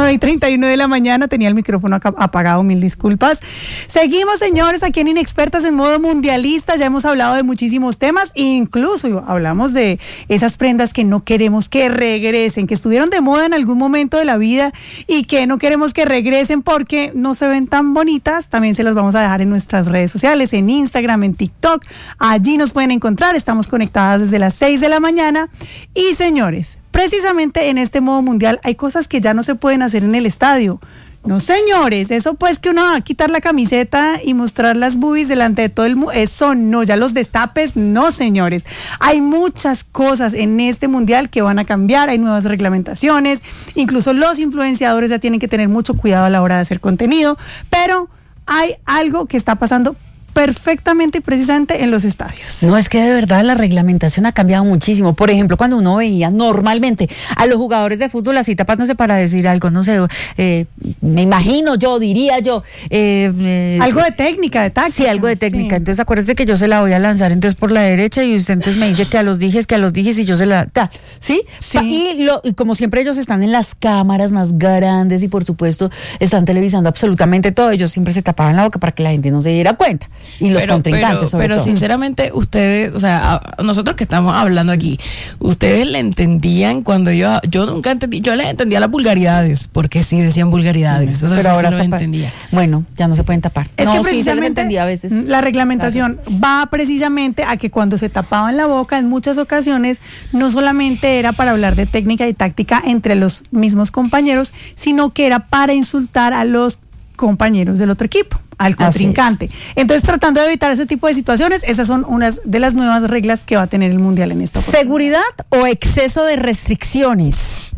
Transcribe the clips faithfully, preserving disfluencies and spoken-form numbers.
nueve y treinta y uno de la mañana, tenía el micrófono apagado, mil disculpas. Seguimos, señores, aquí en Inexpertas en modo mundialista. Ya hemos hablado de muchísimos temas, incluso hablamos de esas prendas que no queremos que regresen, que estuvieron de moda en algún momento de la vida y que no queremos que regresen porque no se ven tan bonitas. También se las vamos a dejar en nuestras redes sociales, en Instagram, en TikTok. Allí nos pueden encontrar. Estamos conectadas desde las seis de la mañana. Y, señores, precisamente en este modo mundial hay cosas que ya no se pueden hacer en el estadio. No, señores, eso pues que uno va a quitar la camiseta y mostrar las boobies delante de todo el mundo, eso no, ya los destapes, no, señores. Hay muchas cosas en este mundial que van a cambiar, hay nuevas reglamentaciones, incluso los influenciadores ya tienen que tener mucho cuidado a la hora de hacer contenido, pero hay algo que está pasando perfectamente y precisamente en los estadios. No, es que de verdad la reglamentación ha cambiado muchísimo. Por ejemplo, cuando uno veía normalmente a los jugadores de fútbol así tapándose para decir algo, no sé, eh, me imagino yo, diría yo. Eh, eh, algo de técnica, de táctica. Sí, algo de técnica. Sí. Entonces acuérdese que yo se la voy a lanzar entonces por la derecha y usted entonces me dice que a los dijes, que a los dijes y yo se la... Ta, ¿sí? Sí. Y, lo, y como siempre ellos están en las cámaras más grandes y por supuesto están televisando absolutamente todo, ellos siempre se tapaban la boca para que la gente no se diera cuenta. Y los pero, contrincantes, pero, sobre pero todo. sinceramente, ustedes, o sea, a, nosotros que estamos hablando aquí, ustedes le entendían cuando yo, yo nunca entendí, yo les entendía las vulgaridades, porque sí decían vulgaridades, o sea, pero sí ahora se lo entendía. Bueno, ya no se pueden tapar. Es no, que sí, se les precisamente entendía a veces. la reglamentación claro. va precisamente a que cuando se tapaban la boca en muchas ocasiones no solamente era para hablar de técnica y táctica entre los mismos compañeros, sino que era para insultar a los compañeros del otro equipo, al contrincante. Entonces, tratando de evitar ese tipo de situaciones, esas son unas de las nuevas reglas que va a tener el Mundial en esta oportunidad. Seguridad o exceso de restricciones.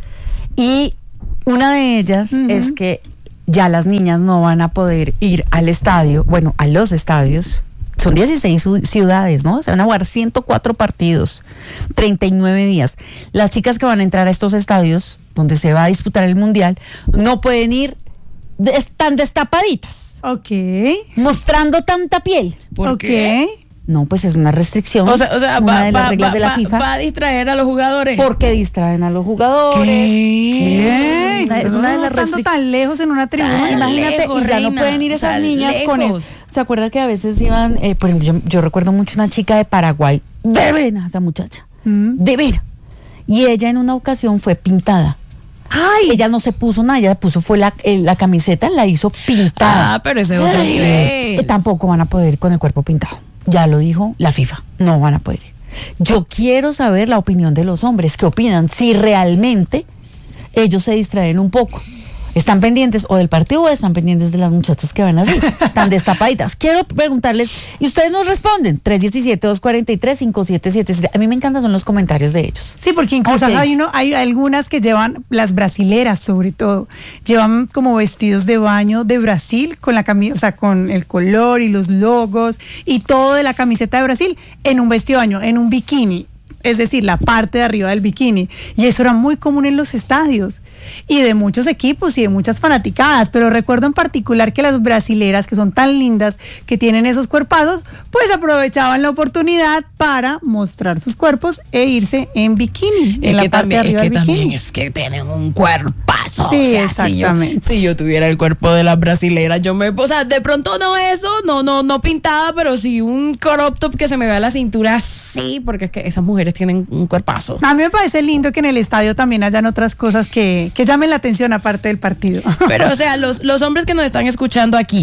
Y una de ellas uh-huh. es que ya las niñas no van a poder ir al estadio, bueno, a los estadios. Son dieciséis ciudades, ¿no? Se van a jugar ciento cuatro partidos, treinta y nueve días. Las chicas que van a entrar a estos estadios, donde se va a disputar el Mundial, no pueden ir están destapaditas. Ok. Mostrando tanta piel. ¿Por okay. qué? No, pues es una restricción. O sea, o sea una va, de las va, reglas va, de la va, FIFA. Va a distraer a los jugadores. ¿Por qué distraen a los jugadores? ¿Qué? Una, es no, una de las estando restricciones. tan lejos en una tribuna. Tan Imagínate, lejos, y ya reina. no pueden ir esas O sea, niñas lejos. con eso. ¿Se acuerda que a veces iban, eh, por ejemplo, yo, yo recuerdo mucho una chica de Paraguay, de vena esa muchacha, mm. de vena. Y ella en una ocasión fue pintada. Ay, ella no se puso nada, ella puso fue la, eh, la camiseta, la hizo pintada. Ah, pero ese es otro nivel. Eh, tampoco van a poder ir con el cuerpo pintado. Ya lo dijo la FIFA, no van a poder ir. Yo quiero saber la opinión de los hombres, qué opinan, si realmente ellos se distraen un poco. ¿Están pendientes o del partido o están pendientes de las muchachas que van así, tan destapaditas? Quiero preguntarles, y ustedes nos responden, tres uno siete, dos cuatro tres, cinco siete siete siete. A mí me encantan son los comentarios de ellos. Sí, porque incluso Okay. hay, uno, hay algunas que llevan, las brasileras sobre todo, llevan como vestidos de baño de Brasil, con la camisa, o sea, con el color y los logos y todo de la camiseta de Brasil, en un vestido de baño, en un bikini. Es decir, la parte de arriba del bikini. Y eso era muy común en los estadios. Y de muchos equipos y de muchas fanaticadas. Pero recuerdo en particular que las brasileras, que son tan lindas, que tienen esos cuerpazos, pues aprovechaban la oportunidad para mostrar sus cuerpos e irse en bikini. Es en la que, parte también, de arriba es que del también bikini. es que tienen un cuerpazo. Sí, o sea, exactamente. Si yo, si yo tuviera el cuerpo de las brasileras, yo me... O sea, de pronto no eso, no, no, no pintada, pero sí un crop top que se me vea la cintura, sí, porque es que esas mujeres tienen un cuerpazo. A mí me parece lindo que en el estadio también hayan otras cosas que, que llamen la atención aparte del partido. Pero, o sea, los, los hombres que nos están escuchando aquí,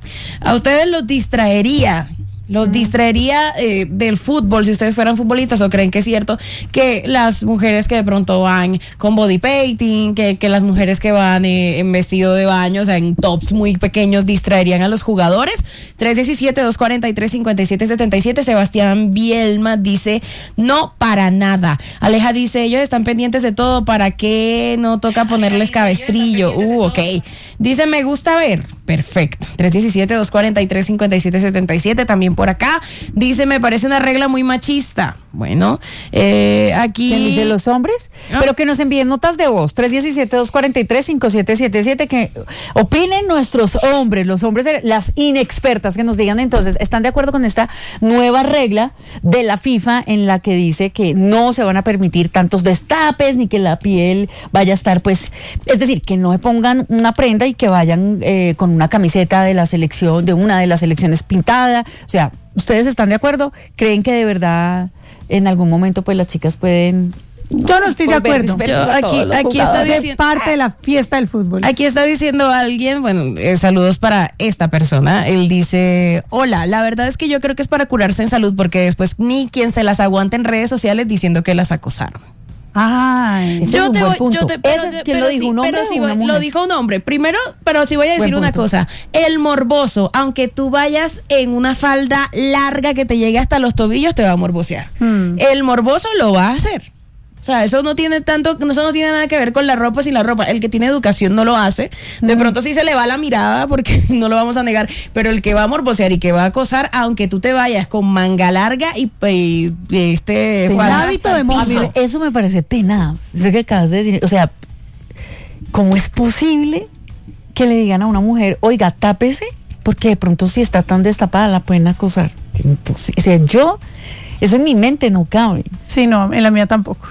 ¿a ustedes los distraería? ¿Los distraería eh, del fútbol si ustedes fueran futbolistas o creen que es cierto que las mujeres que de pronto van con body painting, que, que las mujeres que van eh, en vestido de baño, o sea, en tops muy pequeños, distraerían a los jugadores? tres uno siete, dos cuatro tres, cinco siete siete siete. Sebastián Bielma dice, no, para nada. Aleja dice, ellos están pendientes de todo, ¿para qué no toca ponerles cabestrillo? Uh, ok. Dice, me gusta ver. Perfecto. tres uno siete, dos cuatro tres, cinco siete siete siete. También por acá dice, me parece una regla muy machista. Bueno, eh, aquí... ¿Quién dice los hombres? Ah. Pero que nos envíen notas de voz, tres uno siete, dos cuatro tres, cinco siete siete siete, que opinen nuestros hombres, los hombres, de, las inexpertas, que nos digan entonces, ¿están de acuerdo con esta nueva regla de la FIFA en la que dice que no se van a permitir tantos destapes, ni que la piel vaya a estar, pues, es decir, que no se pongan una prenda y que vayan eh, con una camiseta de la selección, de una de las selecciones pintada? O sea, ¿ustedes están de acuerdo? ¿Creen que de verdad en algún momento pues las chicas pueden... Yo no estoy de acuerdo. Yo, aquí aquí está Es diciendo... parte de la fiesta del fútbol. Aquí está diciendo alguien, bueno, eh, saludos para esta persona. Él dice, hola, la verdad es que yo creo que es para curarse en salud, porque después ni quien se las aguanta en redes sociales diciendo que las acosaron. Ay, Ese Yo es un te buen voy, punto. yo te, pero, ¿Ese es quién pero lo dijo, sí, un hombre pero sí o una voy- mujer? lo dijo un hombre. Primero, pero sí voy a decir Buen una punto. cosa. El morboso, aunque tú vayas en una falda larga que te llegue hasta los tobillos, te va a morbosear. Hmm. El morboso lo va a hacer. O sea, eso no tiene tanto, eso no tiene nada que ver con la ropa, sin la ropa. El que tiene educación no lo hace. De pronto sí se le va la mirada, porque no lo vamos a negar. Pero el que va a morbosear y que va a acosar, aunque tú te vayas con manga larga y pues, este Con falda hábito hasta de el mozo. A mí piso. eso me parece tenaz, eso que acabas de decir. O sea, ¿cómo es posible que le digan a una mujer, oiga, tápese? Porque de pronto si está tan destapada la pueden acosar. Imposi- O sea, yo, eso en mi mente no cabe. sí, no, en la mía tampoco.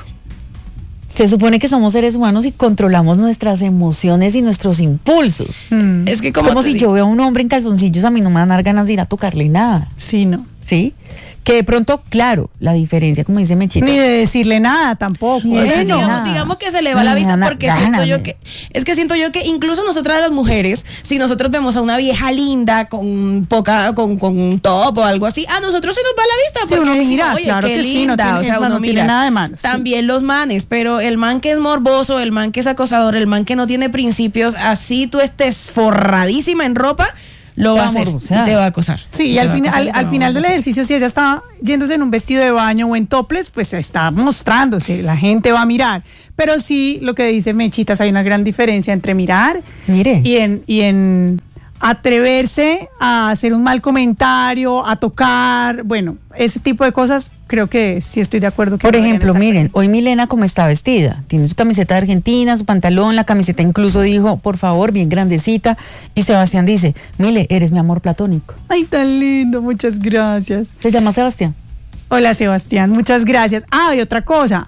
Se supone que somos seres humanos y controlamos nuestras emociones y nuestros impulsos. Hmm. Es que Es como, como te si digo, yo veo a un hombre en calzoncillos, a mí no me van a dar ganas de ir a tocarle nada, Sí, no. ¿sí? Que de pronto, claro, la diferencia, como dice Mechita, Ni de decirle nada tampoco. Ni O de sea, Bueno, digamos, nada. digamos que se le va Ni la vista gana- porque gana, siento yo me- que es que siento yo que incluso nosotras las mujeres, si nosotros vemos a una vieja linda con poca con, con un top o algo así, a nosotros se nos va la vista Sí, porque uno decimos, mira, oye, claro qué que sí, linda, no tiene- o sea, es más, uno no tiene mira. nada de malo, sí. También los manes, pero el man que es morboso, el man que es acosador, el man que no tiene principios, así tú estés forradísima en ropa, lo Te va a va a hacer morbosear. y te va a acosar. Sí, y Te al, va a final, acosar al, y te al va a final del morbosear. ejercicio, si ella está yéndose en un vestido de baño o en toples, pues está mostrándose, la gente va a mirar. Pero sí, lo que dice Mechitas, hay una gran diferencia entre mirar mire, y en, y en atreverse a hacer un mal comentario, a tocar, bueno, ese tipo de cosas, creo que sí estoy de acuerdo. Que por no deberían ejemplo, estar miren, hoy Milena como está vestida, tiene su camiseta de Argentina, su pantalón, la camiseta incluso dijo, por favor, bien grandecita, y Sebastián dice, Mile, eres mi amor platónico. Ay, tan lindo, muchas gracias. ¿Se llama Sebastián? Hola Sebastián, muchas gracias. Ah, y otra cosa.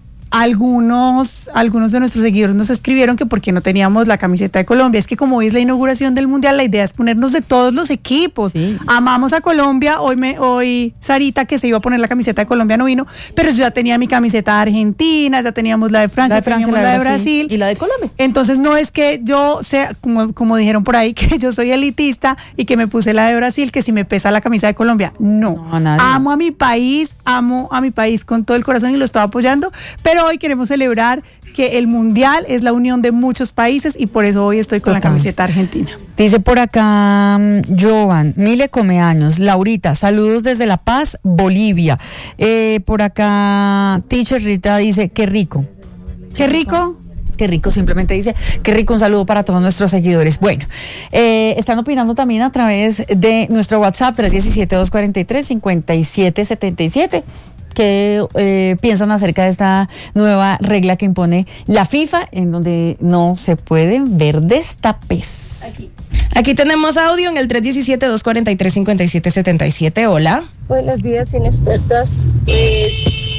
Algunos, algunos de nuestros seguidores nos escribieron que por qué no teníamos la camiseta de Colombia. Es que como hoy es la inauguración del Mundial, la idea es ponernos de todos los equipos. Sí. Amamos a Colombia. Hoy me, hoy Sarita, que se iba a poner la camiseta de Colombia, no vino, pero yo ya tenía mi camiseta de Argentina, ya teníamos la de Francia, La de Francia, teníamos la de Brasil. y la de Colombia. Entonces no es que yo sea, como, como dijeron por ahí, que yo soy elitista y que me puse la de Brasil, que si me pesa la camisa de Colombia. No, No, nadie. amo a mi país, amo a mi país con todo el corazón y lo estoy apoyando, pero hoy queremos celebrar que el Mundial es la unión de muchos países y por eso hoy estoy con la Total. camiseta argentina. Dice por acá mm, Jovan, Mile come años, Laurita, saludos desde La Paz, Bolivia. Eh, por acá Teacher Rita dice, qué rico. Qué rico. Qué rico, simplemente dice, qué rico, un saludo para todos nuestros seguidores. Bueno, eh, están opinando también a través de nuestro WhatsApp tres uno siete, dos cuatro tres, cinco siete siete siete. ¿Qué eh, piensan acerca de esta nueva regla que impone la FIFA, en donde no se pueden ver destapes? Aquí. Aquí tenemos audio en el tres uno siete, dos cuatro tres, cinco siete siete siete. Hola. Buenos días, inexpertas. Pues,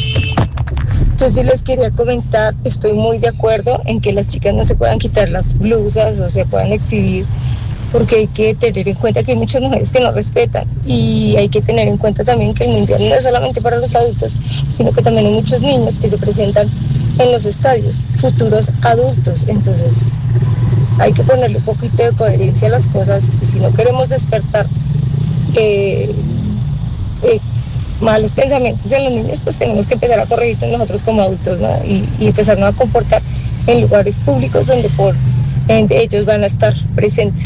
yo sí les quería comentar, estoy muy de acuerdo en que las chicas no se puedan quitar las blusas o se puedan exhibir, porque hay que tener en cuenta que hay muchas mujeres que no respetan y hay que tener en cuenta también que el mundial no es solamente para los adultos, sino que también hay muchos niños que se presentan en los estadios, futuros adultos. Entonces hay que ponerle un poquito de coherencia a las cosas y si no queremos despertar eh, eh, malos pensamientos en los niños, pues tenemos que empezar a corregirnos nosotros como adultos, ¿no? y, y empezarnos a comportar en lugares públicos donde por ende ellos van a estar presentes.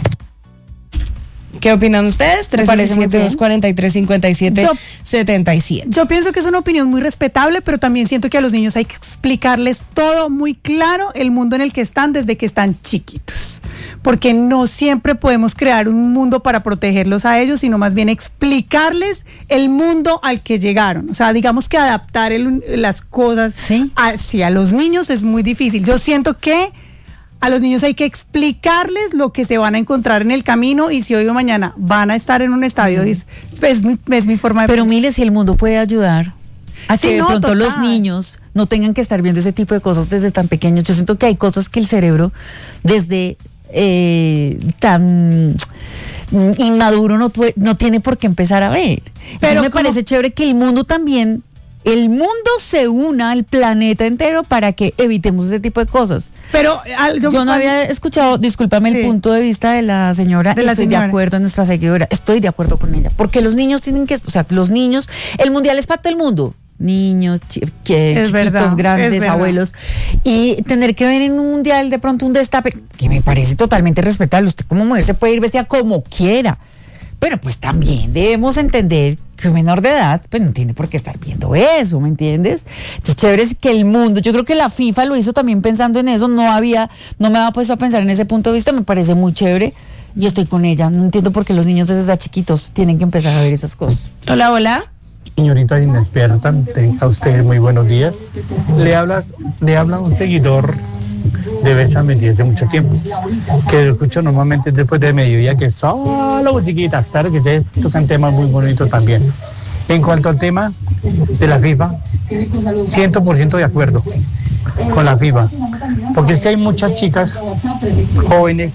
¿Qué opinan ustedes? tres uno siete, dos cuatro tres, cinco siete siete siete. Yo pienso que es una opinión muy respetable, pero también siento que a los niños hay que explicarles todo muy claro, el mundo en el que están desde que están chiquitos. porque no siempre podemos crear un mundo para protegerlos a ellos, sino más bien explicarles el mundo al que llegaron. O sea, digamos que adaptar el, las cosas ¿Sí? hacia los niños es muy difícil. Yo siento que a los niños hay que explicarles lo que se van a encontrar en el camino, y si hoy o mañana van a estar en un estadio, mm. es, es, mi, es mi forma de Pero pensar. mire, si el mundo puede ayudar a que Sí, de no, pronto total. los niños no tengan que estar viendo ese tipo de cosas desde tan pequeños. Yo siento que hay cosas que el cerebro desde eh, tan inmaduro no, tue- no tiene por qué empezar a ver. Pero Pero me como- parece chévere que el mundo también, el mundo se una al planeta entero para que evitemos ese tipo de cosas. Pero al- Yo, no había escuchado, discúlpame, Sí. el punto de vista de la señora. De la estoy señora. de acuerdo, nuestra seguidora, estoy de acuerdo con ella. Porque los niños tienen que, o sea, los niños, el mundial es para todo el mundo. Niños, chi- que, Es chiquitos, verdad, es grandes, verdad. abuelos. Y tener que ver en un mundial de pronto un destape, que me parece totalmente respetable. Usted como mujer se puede ir vestida como quiera. Pero pues también debemos entender que un menor de edad pues no tiene por qué estar viendo eso, ¿me entiendes? Entonces chévere es que el mundo, yo creo que la FIFA lo hizo también pensando en eso, no había, no me había puesto a pensar en ese punto de vista, me parece muy chévere. Yo estoy con ella, no entiendo por qué los niños desde chiquitos tienen que empezar a ver esas cosas. Hola, hola. Señorita inexperta, tenga usted muy buenos días. Le habla, le habla un seguidor de Bésame desde hace mucho tiempo, que lo escucho normalmente después de mediodía, que solo musiquita, claro que ustedes tocan temas muy bonitos también. En cuanto al tema de la FIFA, cien por ciento de acuerdo con la FIFA, porque es que hay muchas chicas jóvenes,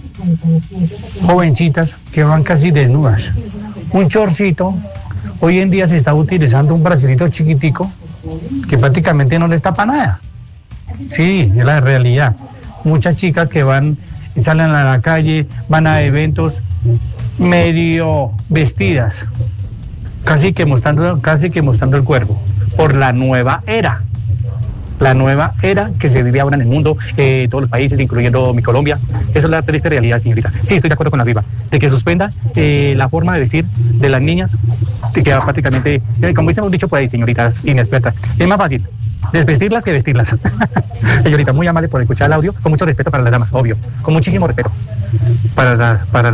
jovencitas, que van casi desnudas. Un chorcito, hoy en día se está utilizando un bracelito chiquitico que prácticamente no les tapa nada. Sí, es la realidad. Muchas chicas que van, salen a la calle, van a eventos medio vestidas, casi que mostrando, casi que mostrando el cuerpo, por la nueva era. La nueva era que se vive ahora en el mundo, eh, todos los países, incluyendo mi Colombia. Esa es la triste realidad, señorita. Sí, estoy de acuerdo con la FIFA, de que suspenda eh, la forma de vestir de las niñas, que queda prácticamente, eh, como dice un dicho por ahí, señoritas inexpertas, es más fácil desvestirlas que vestirlas. Señorita, muy amable por escuchar el audio, con mucho respeto para las damas, obvio, con muchísimo respeto para las, para las